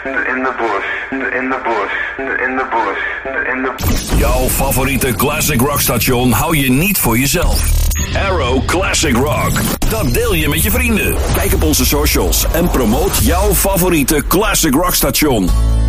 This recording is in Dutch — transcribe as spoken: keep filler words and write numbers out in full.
in the bush, in the bush, in the bush, in the... Jouw favoriete classic rock station hou je niet voor jezelf. Arrow Classic Rock. Dat deel je met je vrienden. Kijk op onze socials en promoot jouw favoriete classic rock station.